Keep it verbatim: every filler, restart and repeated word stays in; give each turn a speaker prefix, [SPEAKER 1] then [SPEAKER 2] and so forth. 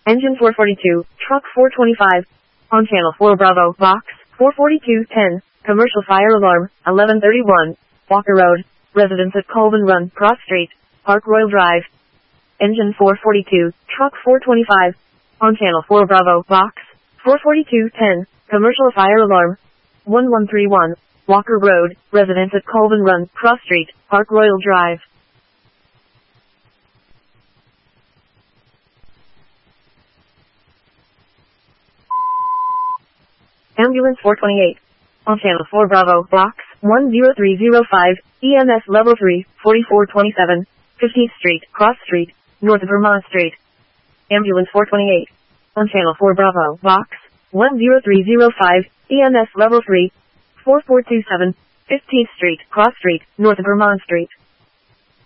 [SPEAKER 1] Engine four forty-two, Truck four twenty-five. On Channel four Bravo, Box four forty-two ten, Commercial Fire Alarm, eleven thirty-one, Walker Road, Residents at Colvin Run, Cross Street, Park Royal Drive. Engine four forty-two, Truck four twenty-five. On Channel four Bravo, Box four forty-two ten, Commercial Fire Alarm, eleven thirty-one, Walker Road, Residents at Colvin Run, Cross Street, Park Royal Drive. Ambulance four twenty-eight. On Channel four Bravo, Box one zero three zero five, E M S Level three, forty-four twenty-seven, fifteenth Street, Cross Street, north of Vermont Street. Ambulance four twenty-eight. On Channel four Bravo, Box one zero three zero five, E M S Level three, forty-four twenty-seven, fifteenth Street, Cross Street, north of Vermont Street.